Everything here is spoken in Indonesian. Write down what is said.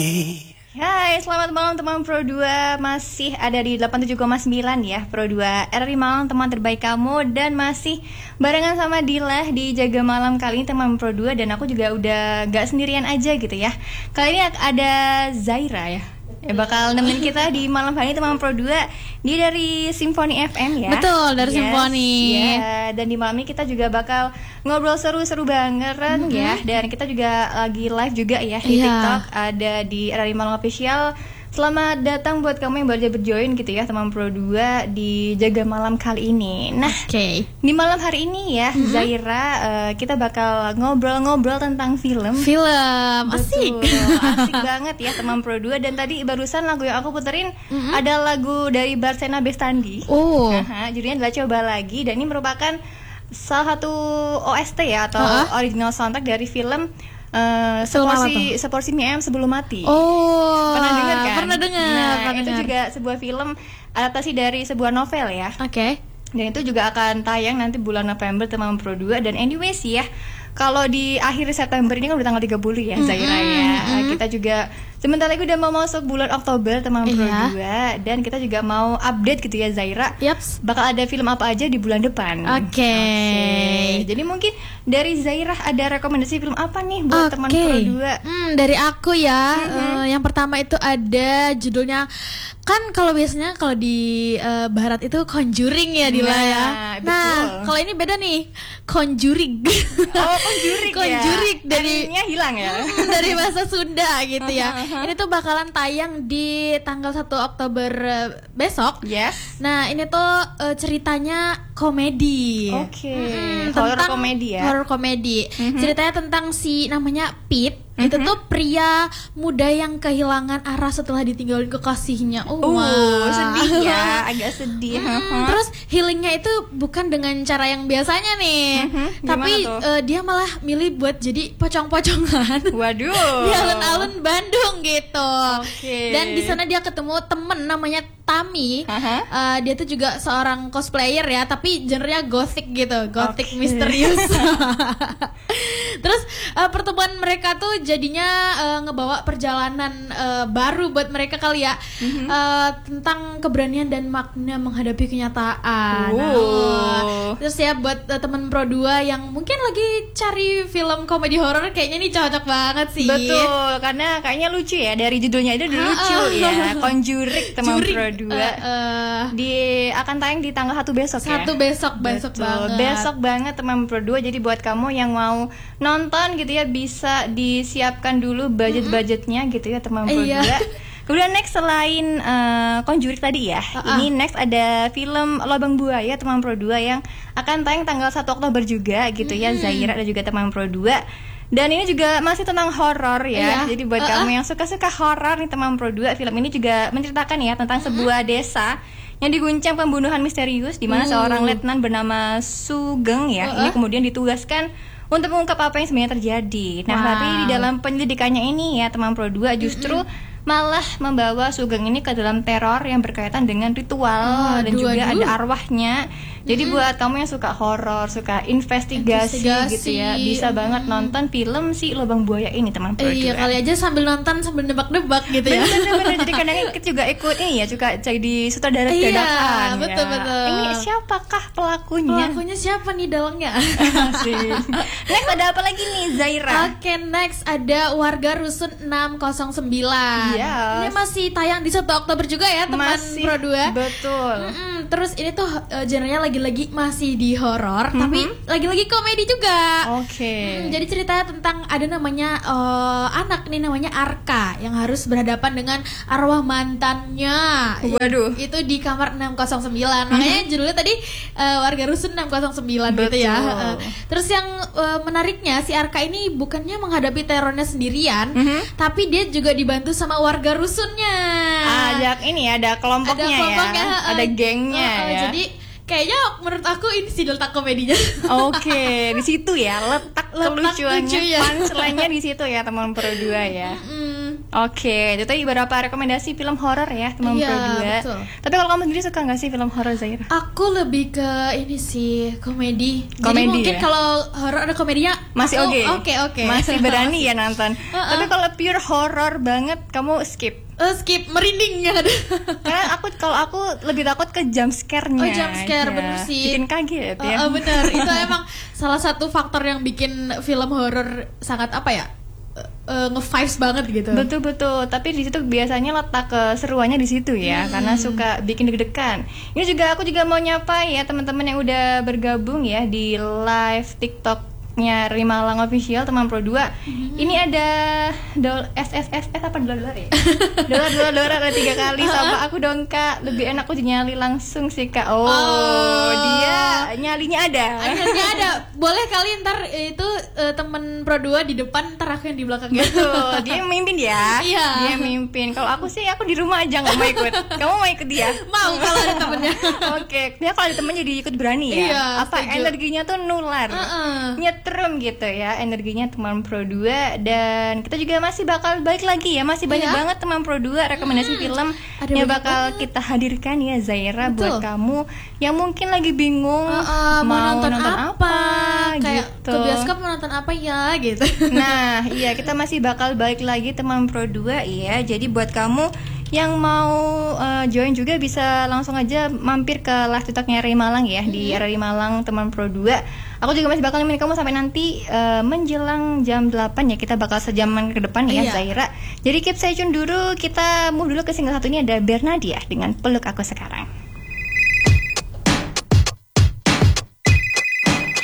Hai, selamat malam teman Pro 2. Masih ada di 87,9 ya Pro 2 RRI Malam, teman terbaik kamu. Dan masih barengan sama Dila di Jaga Malam kali ini teman Pro 2. Dan aku juga udah gak sendirian aja gitu ya. Kali ini ada Zaira ya, bakal nemenin kita di malam hari ini teman Pro 2. Dia dari Simfoni FM ya. Betul, dari Simfoni. Ya, dan di malam ini kita juga bakal ngobrol seru-seru banget ya. Dan kita juga lagi live juga ya di TikTok, ada di RRI Malam Official. Selamat datang buat kamu yang baru aja berjoin gitu ya teman Pro 2 di Jaga Malam kali ini. Nah, di malam hari ini ya Zaira, kita bakal ngobrol-ngobrol tentang film. Asik. Asik banget ya teman Pro 2. Dan tadi barusan lagu yang aku puterin ada lagu dari Barsena Bestandi. Judulnya adalah Coba Lagi. Dan ini merupakan salah satu OST ya, atau original soundtrack dari film Seporsi Mie Ayam Sebelum Mati. Pernah dengar kan? Pernah dengar. Nah, itu juga sebuah film adaptasi dari sebuah novel ya. Dan itu juga akan tayang nanti bulan November teman Pro 2. Dan anyways ya, kalau di akhir September ini kan udah tanggal 30 ya Zaira ya. Kita juga sebentar lagi udah mau masuk bulan Oktober teman Pro 2. Dan kita juga mau update gitu ya Zaira, bakal ada film apa aja di bulan depan. Jadi mungkin dari Zaira ada rekomendasi film apa nih buat teman Pro 2? Dari aku ya, yang pertama itu ada judulnya, kan kalau biasanya kalau di barat itu Conjuring ya Dila ya. Nah, kalau ini beda nih, Conjuring. Conjuring dari hilang ya. Dari bahasa Sunda gitu ya. Ini tuh bakalan tayang di tanggal 1 Oktober besok. Nah, ini tuh ceritanya komedi. Horror komedi. Ceritanya tentang si namanya Pete. Itu tuh pria muda yang kehilangan arah setelah ditinggalin kekasihnya. Sedih ya, agak sedih. Terus healingnya itu bukan dengan cara yang biasanya nih, tapi dia malah milih buat jadi pocong-pocongan. Di alun-alun Bandung gitu. Dan di sana dia ketemu temen namanya Tami. Dia tuh juga seorang cosplayer ya, tapi genrenya gothic gitu, gothic misterius. Terus pertemuan mereka tuh jadinya ngebawa perjalanan baru buat mereka kali ya, tentang keberanian dan makna menghadapi kenyataan. Terus ya buat teman Pro 2 yang mungkin lagi cari film komedi horor, kayaknya nih cocok banget sih. Betul, karena kayaknya lucu ya, dari judulnya itu lucu ya. Conjuring teman Pro 2. Akan tayang di tanggal 1 besok ya. Besok banget. Besok banget teman Pro 2. Jadi buat kamu yang mau nonton gitu ya, bisa disiapkan dulu budget-budgetnya gitu ya teman Pro 2. Kemudian next selain Conjuring tadi ya, ini next ada film Lobang Buaya teman Pro 2 yang akan tayang tanggal 1 Oktober juga gitu ya Zaira dan juga teman Pro 2. Dan ini juga masih tentang horor ya. Jadi buat kamu yang suka-suka horor nih teman Pro 2, film ini juga menceritakan ya tentang sebuah desa yang diguncang pembunuhan misterius di mana seorang letnan bernama Sugeng ya, ini kemudian ditugaskan untuk mengungkap apa yang sebenarnya terjadi. Nah, tapi di dalam penyelidikannya ini ya teman Pro 2 justru malah membawa Sugeng ini ke dalam teror yang berkaitan dengan ritual dan juga ada arwahnya. Jadi buat kamu yang suka horor, suka investigasi gitu ya, bisa banget nonton film si Lobang Buaya ini teman Pro 2. Iya, kali aja sambil nonton sambil nebak-nebak gitu ya. Bener-bener, jadi kadang kita juga ikut ini ya, juga jadi sutradara dadakan. Betul. Ini siapakah pelakunya? Pelakunya siapa nih dalangnya? Next ada apa lagi nih Zaira? Next ada Warga Rusun 609. Ini masih tayang di 1 Oktober juga ya teman Pro 2. Betul. Terus ini tuh genrenya lagi-lagi masih di horor, tapi lagi-lagi komedi juga. Jadi ceritanya tentang ada namanya anak nih namanya Arka yang harus berhadapan dengan arwah mantannya. Itu di kamar 609. Makanya judulnya tadi Warga Rusun 609 gitu ya. Terus yang menariknya si Arka ini bukannya menghadapi terornya sendirian, tapi dia juga dibantu sama warga rusunnya. Ada kelompoknya ya. Ada gengnya ya. Jadi kayaknya menurut aku ini sih letak komedinya. Di situ ya letak kelucuannya, punchline-nya di situ ya teman Pro 2 ya. Oke, itu tadi beberapa rekomendasi film horor ya teman Pro 2. Betul. Tapi kalau kamu sendiri suka nggak sih film horor, Zaira? Aku lebih ke ini sih, komedi. Jadi mungkin kalau horor ada komedinya masih oke. Masih berani ya nonton. Tapi kalau pure horor banget kamu skip. Skip, merinding ya. Karena kalau aku lebih takut ke jump scare-nya. Oh, jump scare, bener sih. Bikin kaget ya. Bener, itu emang salah satu faktor yang bikin film horor sangat nge-vibes banget gitu. Betul. Tapi di situ biasanya letak keseruannya di situ ya, karena suka bikin deg-degan. Ini juga aku juga mau nyapa ya teman-teman yang udah bergabung ya di live TikTok-nya Rimalang Official teman Pro 2. Ini ada SSS apa dolar ya? dolar ada 3 kali sama aku dong Kak. Lebih enak aku nyali langsung sih Kak. Dia nyalinya ada. Boleh kali ntar itu temen Pro 2 di depan, ntar aku yang di belakang. Betul. Dia mimpin ya. Iya. Dia mimpin. Kalau aku sih aku di rumah aja nggak mau ikut. Kamu mau ikut dia? Mau kalau ada temennya. Oke. Dia kalau ada temennya jadi ikut berani ya. Iya, energinya tuh nular. Nyetrum gitu ya energinya teman Pro 2. Dan kita juga masih bakal balik lagi ya. Masih banyak banget teman Pro 2 rekomendasi film yang bakal kita hadirkan ya Zaira. Betul. Buat kamu yang mungkin lagi bingung mau nonton apa kayak gitu. Ke bioskop mau nonton apa ya gitu. Nah iya, kita masih bakal balik lagi teman Pro 2 ya. Jadi buat kamu yang mau join juga bisa langsung aja mampir ke live TikToknya Rimalang ya, di area Rimalang teman Pro 2. Aku juga masih bakal nemenin kamu sampai nanti menjelang jam 8 ya. Kita bakal sejaman ke depan ya Zaira. Jadi keep stay tune dulu. Kita move dulu ke single satu ini, ada Bernadia dengan Peluk Aku Sekarang.